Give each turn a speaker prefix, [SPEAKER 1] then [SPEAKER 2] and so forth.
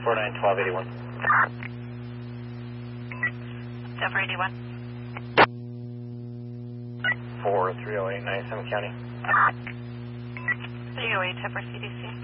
[SPEAKER 1] 491281.
[SPEAKER 2] Denver 81.
[SPEAKER 1] 4308 Nissan County.
[SPEAKER 2] 308 for CDC.